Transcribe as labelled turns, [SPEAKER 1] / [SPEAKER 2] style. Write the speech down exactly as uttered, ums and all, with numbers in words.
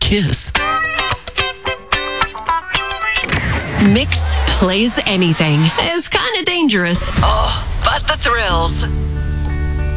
[SPEAKER 1] kiss.
[SPEAKER 2] Mix plays anything. It's kind of dangerous. Oh, but the thrills.